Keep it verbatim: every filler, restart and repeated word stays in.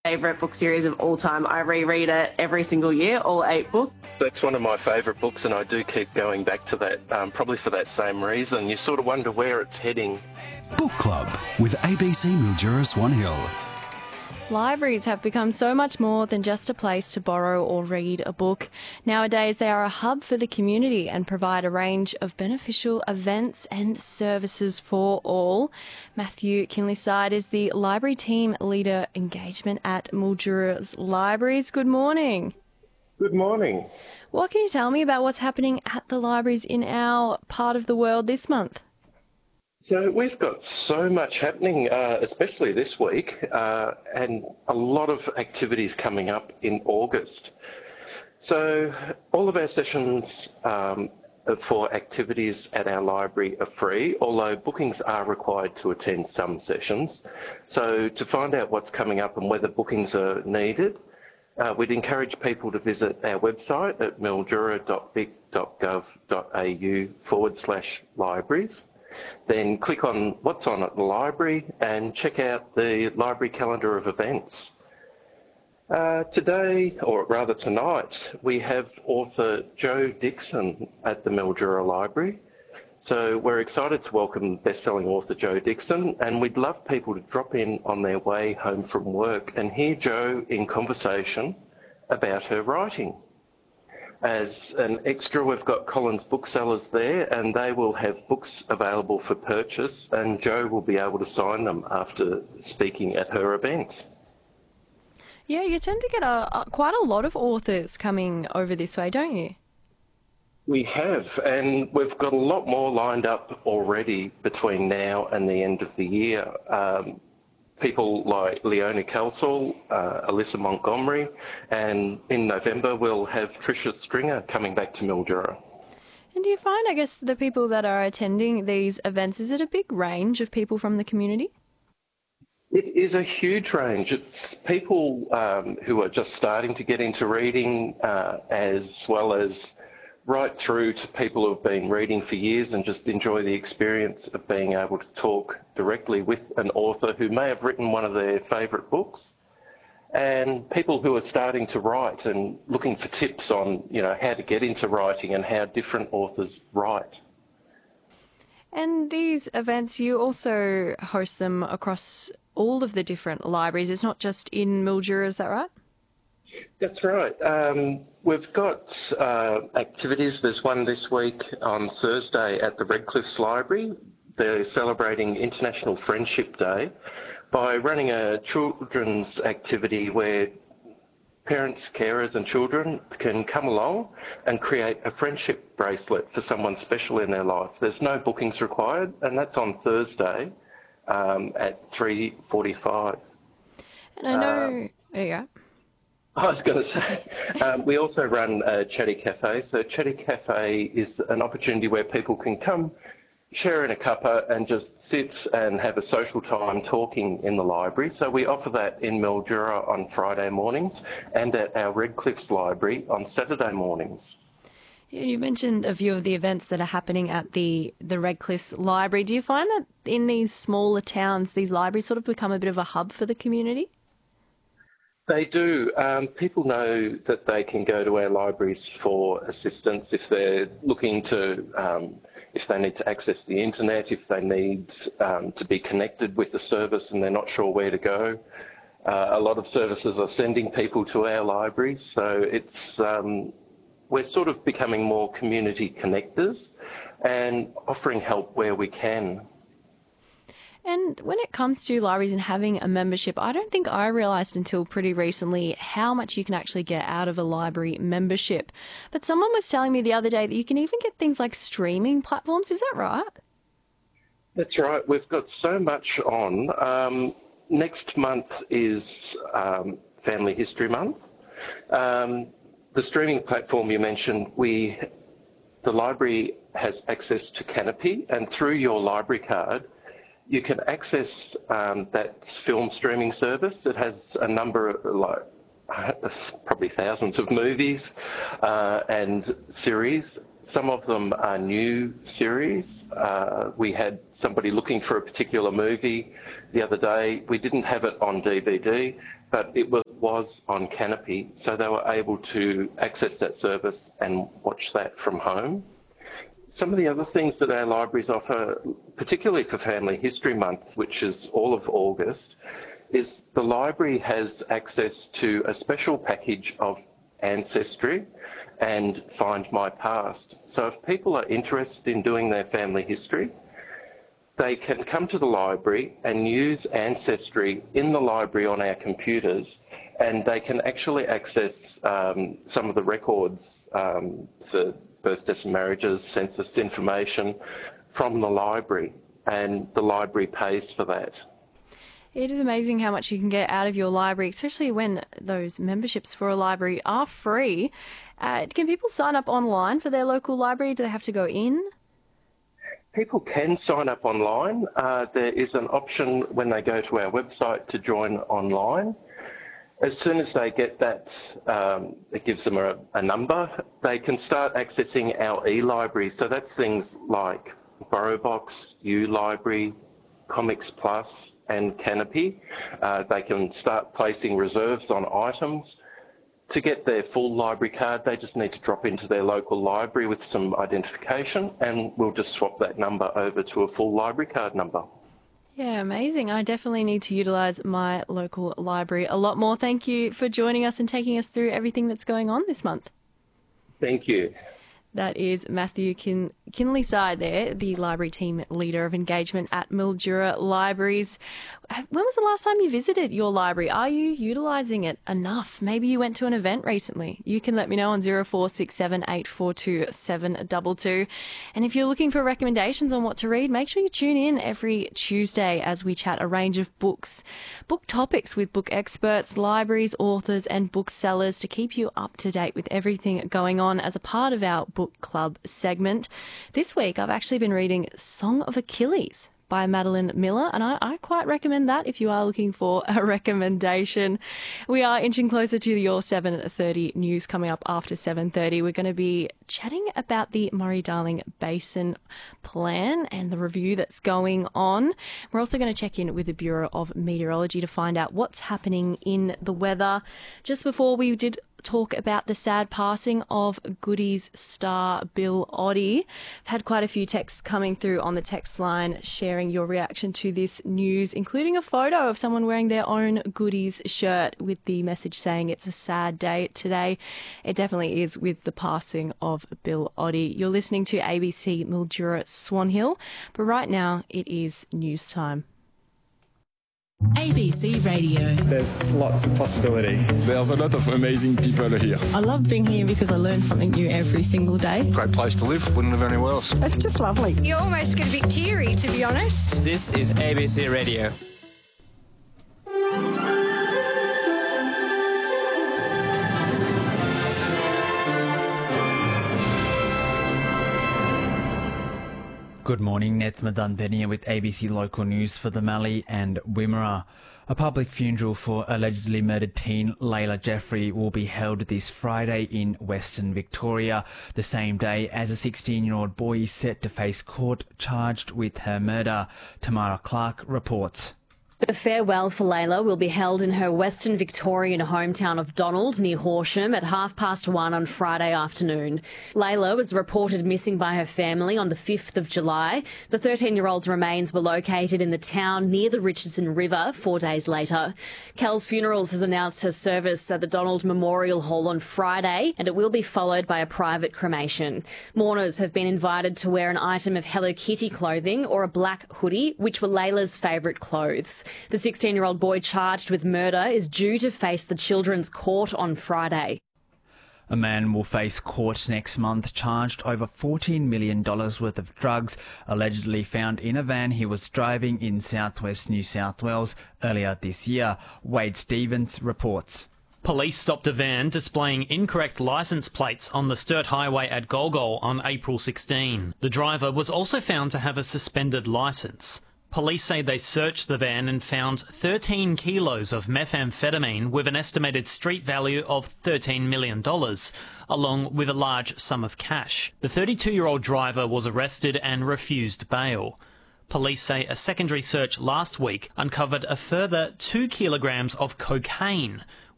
favourite book series of all time. I reread it every single year, all eight books. That's one of my favourite books, and I do keep going back to that, um, probably for that same reason. You sort of wonder where it's heading. Book Club with A B C Mildura Swan Hill. Libraries have become so much more than just a place to borrow or read a book. Nowadays, they are a hub for the community and provide a range of beneficial events and services for all. Matthew Kinleyside is the Library Team Leader Engagement at Mildura's Libraries. Good morning. Good morning. What can you tell me about what's happening at the libraries in our part of the world this month? So we've got so much happening, uh, especially this week, uh, and a lot of activities coming up in August. So all of our sessions um, for activities at our library are free, although bookings are required to attend some sessions. So to find out what's coming up and whether bookings are needed, uh, we'd encourage people to visit our website at mildura.vic.gov.au forward slash libraries. Then click on what's on at the library and check out the library calendar of events. Uh, today, or rather tonight, we have author Jo Dixon at the Mildura Library. So we're excited to welcome best-selling author Jo Dixon, and we'd love people to drop in on their way home from work and hear Jo in conversation about her writing. As an extra, we've got Collins Booksellers there, and they will have books available for purchase, and Jo will be able to sign them after speaking at her event. Yeah, you tend to get a, a, quite a lot of authors coming over this way, don't you? We have, and we've got a lot more lined up already between now and the end of the year. Um, People like Leonie Kelsall, uh, Alyssa Montgomery, and in November we'll have Tricia Stringer coming back to Mildura. And do you find, I guess, the people that are attending these events, is it a big range of people from the community? It is a huge range. It's people um, who are just starting to get into reading, uh, as well as right through to people who have been reading for years and just enjoy the experience of being able to talk directly with an author who may have written one of their favourite books, and people who are starting to write and looking for tips on, you know, how to get into writing and how different authors write. And these events, you also host them across all of the different libraries. It's not just in Mildura, is that right? That's right. Um, we've got uh, activities. There's one this week on Thursday at the Redcliffs Library. They're celebrating International Friendship Day by running a children's activity where parents, carers and children can come along and create a friendship bracelet for someone special in their life. There's no bookings required, and that's on Thursday um, at three forty-five. And I know... Um, there you go. I was going to say, um, we also run a Chatty Cafe. So Chatty Cafe is an opportunity where people can come, share in a cuppa and just sit and have a social time talking in the library. So we offer that in Mildura on Friday mornings and at our Redcliffs Library on Saturday mornings. Yeah, you mentioned a few of the events that are happening at the, the Redcliffs Library. Do you find that in these smaller towns, these libraries sort of become a bit of a hub for the community? They do. Um, people know that they can go to our libraries for assistance if they're looking to, um, if they need to access the internet, if they need um, to be connected with the service and they're not sure where to go. Uh, a lot of services are sending people to our libraries, so it's um, we're sort of becoming more community connectors and offering help where we can. And when it comes to libraries and having a membership, I don't think I realised until pretty recently how much you can actually get out of a library membership. But someone was telling me the other day that you can even get things like streaming platforms. Is that right? That's right. We've got so much on. Um, next month is um, Family History Month. Um, the streaming platform you mentioned, we, the library has access to Canopy, and through your library card, you can access um, that film streaming service. It has a number of, like, probably thousands of movies uh, and series. Some of them are new series. Uh, we had somebody looking for a particular movie the other day. We didn't have it on D V D, but it was, was on Canopy, so they were able to access that service and watch that from home. Some of the other things that our libraries offer, particularly for Family History Month, which is all of August, is the library has access to a special package of Ancestry and Find My Past. So if people are interested in doing their family history, they can come to the library and use Ancestry in the library on our computers, and they can actually access um, some of the records um, for births, deaths and marriages, census information from the library, and the library pays for that. It is amazing how much you can get out of your library, especially when those memberships for a library are free. Uh, can people sign up online for their local library? Do they have to go in? People can sign up online. Uh, there is an option when they go to our website to join online. As soon as they get that, um, it gives them a, a number, they can start accessing our e-library. So that's things like BorrowBox, uLibrary, Comics Plus and Canopy. Uh, they can start placing reserves on items. To get their full library card, they just need to drop into their local library with some identification, and we'll just swap that number over to a full library card number. Yeah, amazing. I definitely need to utilise my local library a lot more. Thank you for joining us and taking us through everything that's going on this month. Thank you. That is Matthew Kin- Kinley Side there, the library team leader of engagement at Mildura Libraries. When was the last time you visited your library? Are you utilising it enough? Maybe you went to an event recently. You can let me know on zero four six seven eight four two seven two two. And if you're looking for recommendations on what to read, make sure you tune in every Tuesday as we chat a range of books, book topics with book experts, libraries, authors and booksellers to keep you up to date with everything going on as a part of our book club segment. This week I've actually been reading Song of Achilles by Madeline Miller, and I, I quite recommend that if you are looking for a recommendation. We are inching closer to your seven thirty news coming up after seven thirty. We're going to be chatting about the Murray-Darling Basin Plan and the review that's going on. We're also going to check in with the Bureau of Meteorology to find out what's happening in the weather. Just before we did talk about the sad passing of Goodies star Bill Oddie. I've had quite a few texts coming through on the text line sharing your reaction to this news, including a photo of someone wearing their own Goodies shirt with the message saying it's a sad day today. It definitely is with the passing of Bill Oddie. You're listening to A B C Mildura Swan Hill, but right now it is news time. A B C Radio. There's lots of possibility. There's a lot of amazing people here. I love being here because I learn something new every single day. Great place to live, wouldn't live anywhere else. It's just lovely. You almost get a bit teary, to be honest. This is A B C Radio. Good morning, Nethma Dunben here with A B C Local News for the Mallee and Wimmera. A public funeral for allegedly murdered teen Layla Jeffrey will be held this Friday in Western Victoria, the same day as a sixteen-year-old boy is set to face court charged with her murder. Tamara Clark reports. The farewell for Layla will be held in her Western Victorian hometown of Donald near Horsham at half past one on Friday afternoon. Layla was reported missing by her family on the fifth of July. The thirteen-year-old's remains were located in the town near the Richardson River four days later. Kells Funerals has announced her service at the Donald Memorial Hall on Friday, and it will be followed by a private cremation. Mourners have been invited to wear an item of Hello Kitty clothing or a black hoodie, which were Layla's favourite clothes. The sixteen-year-old boy charged with murder is due to face the Children's Court on Friday. A man will face court next month charged over fourteen million dollars worth of drugs allegedly found in a van he was driving in southwest New South Wales earlier this year. Wade Stevens reports. Police stopped a van displaying incorrect licence plates on the Sturt Highway at Golgol on April sixteenth. The driver was also found to have a suspended licence. Police say they searched the van and found thirteen kilos of methamphetamine with an estimated street value of thirteen million dollars, along with a large sum of cash. The thirty-two-year-old driver was arrested and refused bail. Police say a secondary search last week uncovered a further two kilograms of cocaine,